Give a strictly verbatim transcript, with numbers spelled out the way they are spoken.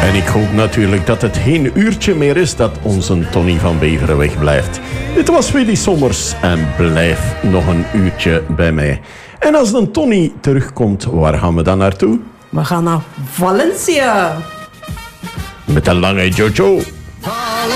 En ik hoop natuurlijk dat het geen uurtje meer is dat onze Tony van Beveren wegblijft. Dit was Willy Sommers en blijf nog een uurtje bij mij. En als dan Tony terugkomt, waar gaan we dan naartoe? We gaan naar Valencia. Met een lange Jojo.